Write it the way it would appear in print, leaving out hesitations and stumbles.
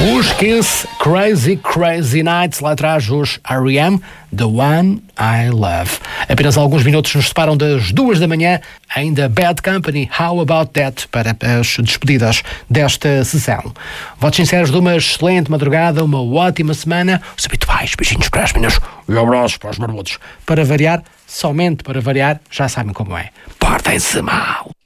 Os Kiss, Crazy Crazy Nights, lá atrás os R.E.M., The One I Love. Apenas alguns minutos nos separam das 2 da manhã, ainda Bad Company, How About That, para as despedidas desta sessão. Votos sinceros de uma excelente madrugada, uma ótima semana, os habituais beijinhos para as meninas e abraços para os barbudos. Para variar, somente para variar, já sabem como é. Portem-se mal!